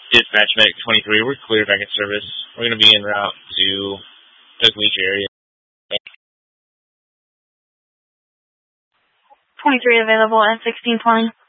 Dispatch Medic 23, we're clear back at service. We're going to be en route to Turkey Beach area. 23 available at 1620.